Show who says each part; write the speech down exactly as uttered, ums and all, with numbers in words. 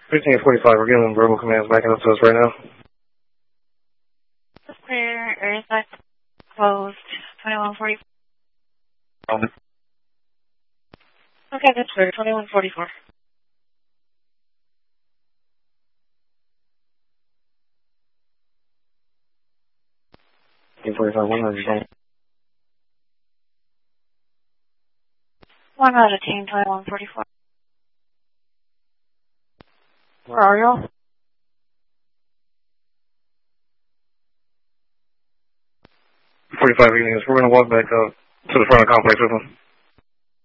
Speaker 1: fifteen forty-five, we're getting verbal commands backing up to us right now.
Speaker 2: It's clear, area side closed, twenty-one forty-four.
Speaker 1: Um,
Speaker 2: Okay, that's clear, twenty-one forty-four.
Speaker 1: fifteen forty-five, one hundred, zone.
Speaker 2: One out of team, twenty-one forty-four. Where are y'all?
Speaker 1: forty-five units, we're going to walk back up to the front of the complex with them.